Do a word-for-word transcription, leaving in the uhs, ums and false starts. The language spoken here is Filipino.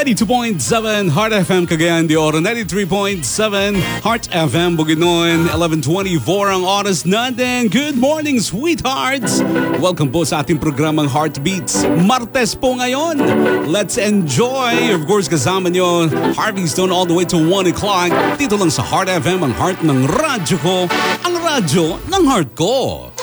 ninety-two point seven Heart F M Cagayan de Oro, ninety-three point seven Heart F M Bukidnon, eleven twenty-four ang oras natin. Good morning, sweethearts! Welcome po sa ating programang Heartbeats. Martes po ngayon. Let's enjoy. Of course, kasama nyo, Harvey Stone all the way to one o'clock. Dito lang sa Heart F M, ang heart ng radyo ko, ang radyo ng heart ko.